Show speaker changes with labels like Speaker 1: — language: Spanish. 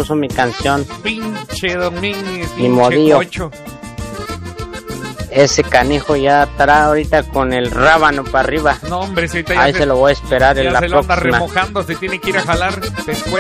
Speaker 1: puso mi canción.
Speaker 2: Pinche Domínguez,
Speaker 1: Ni
Speaker 2: pinche
Speaker 1: modillo.
Speaker 2: cocho.
Speaker 1: Ese canijo ya estará ahorita con el rábano para arriba.
Speaker 2: No, hombre, si
Speaker 1: Ahí se lo voy a esperar en
Speaker 2: ya
Speaker 1: la
Speaker 2: se lo anda
Speaker 1: próxima.
Speaker 2: remojando, se tiene que ir a jalar después.